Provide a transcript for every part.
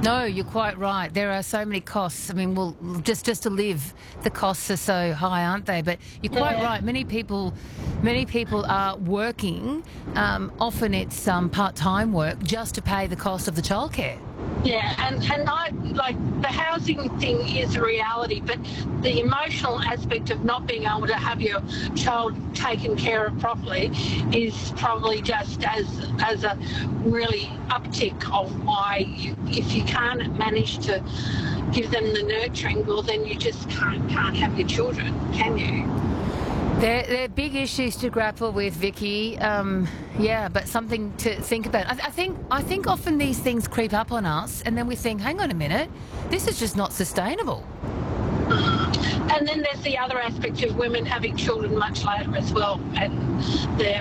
No, you're quite right. There are so many costs. I mean, well, just to live, the costs are so high, aren't they? But you're quite Yeah. right. Many people are working. Often it's part-time work just to pay the cost of the childcare. Yeah, and I like the housing thing is a reality, but the emotional aspect of not being able to have your child taken care of properly is probably just as a really uptick of why if you can't manage to give them the nurturing, well then you just can't have your children, can you? They're big issues to grapple with, Vicky. Yeah, but something to think about. I think often these things creep up on us, and then we think, hang on a minute, this is just not sustainable. And then there's the other aspect of women having children much later as well, and their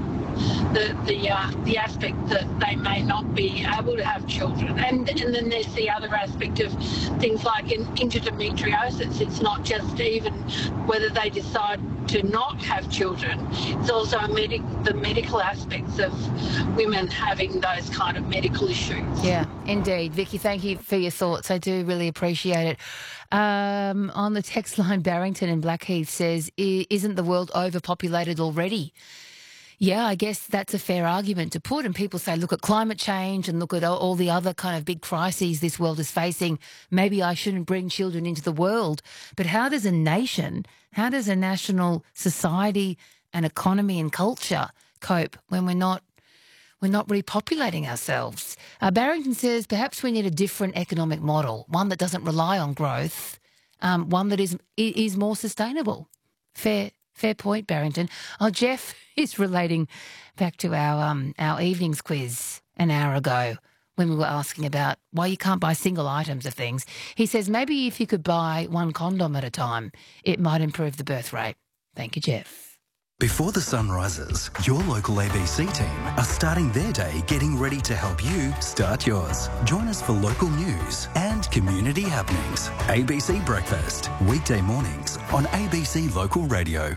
the aspect that they may not be able to have children, and then there's the other aspect of things like endometriosis. It's not just even whether they decide to not have children. It's also the medical aspects of women having those kind of medical issues. Yeah, indeed. Vicky, thank you for your thoughts. I do really appreciate it. On the text line, Barrington in Blackheath says, isn't the world overpopulated already? Yeah, I guess that's a fair argument to put. And people say, look at climate change and look at all the other kind of big crises this world is facing. Maybe I shouldn't bring children into the world. But how does a national society and economy and culture cope when we're not repopulating ourselves? Barrington says perhaps we need a different economic model, one that doesn't rely on growth, one that is more sustainable. Fair point, Barrington. Oh, Jeff is relating back to our evenings quiz an hour ago when we were asking about why you can't buy single items of things. He says maybe if you could buy one condom at a time, it might improve the birth rate. Thank you, Jeff. Before the sun rises, your local ABC team are starting their day getting ready to help you start yours. Join us for local news and community happenings. ABC Breakfast, weekday mornings on ABC Local Radio.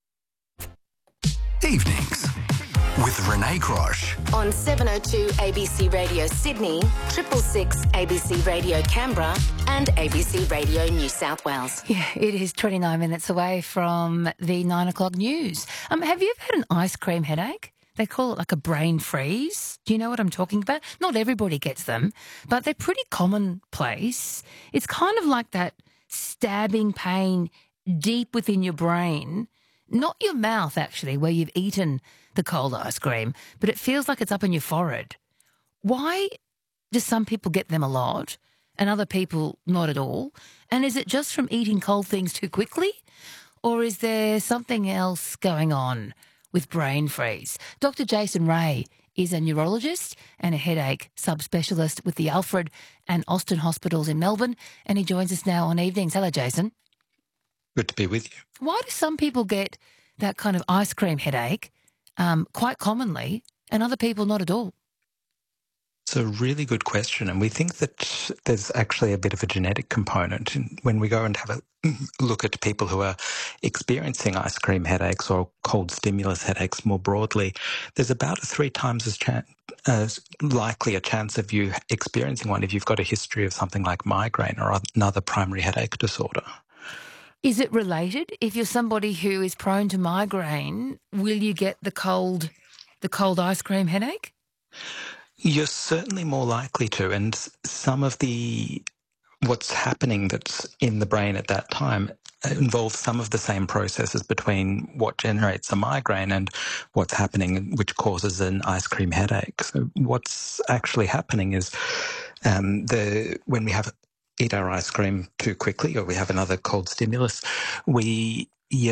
Evenings with Renee Crosh. On 702 ABC Radio Sydney, 666 ABC Radio Canberra and ABC Radio New South Wales. Yeah, it is 29 minutes away from the 9 o'clock news. Have you ever had an ice cream headache? They call it like a brain freeze. Do you know what I'm talking about? Not everybody gets them, but they're pretty commonplace. It's kind of like that stabbing pain deep within your brain, not your mouth actually, where you've eaten the cold ice cream, but it feels like it's up in your forehead. Why do some people get them a lot and other people not at all? And is it just from eating cold things too quickly? Or is there something else going on with brain freeze? Dr. Jason Ray is a neurologist and a headache subspecialist with the Alfred and Austin Hospitals in Melbourne, and he joins us now on Evenings. Hello, Jason. Good to be with you. Why do some people get that kind of ice cream headache quite commonly and other people not at all? It's a really good question, and we think that there's actually a bit of a genetic component. And when we go and have a look at people who are experiencing ice cream headaches or cold stimulus headaches more broadly, there's about a 3 times as likely a chance of you experiencing one if you've got a history of something like migraine or another primary headache disorder. Is it related? If you're somebody who is prone to migraine, will you get the cold ice cream headache? You're certainly more likely to, and some of what's happening that's in the brain at that time involves some of the same processes between what generates a migraine and what's happening, which causes an ice cream headache. So what's actually happening is when we eat our ice cream too quickly or we have another cold stimulus, we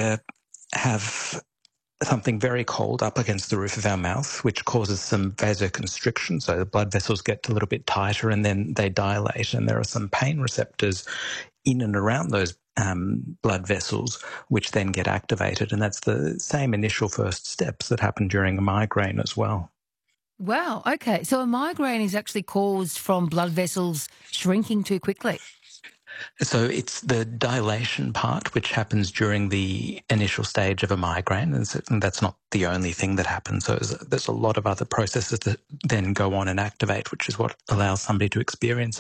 have something very cold up against the roof of our mouth, which causes some vasoconstriction. So the blood vessels get a little bit tighter and then they dilate, and there are some pain receptors in and around those blood vessels, which then get activated. And that's the same initial first steps that happen during a migraine as well. Wow, okay. So a migraine is actually caused from blood vessels shrinking too quickly. So it's the dilation part, which happens during the initial stage of a migraine, and that's not the only thing that happens. So there's a lot of other processes that then go on and activate, which is what allows somebody to experience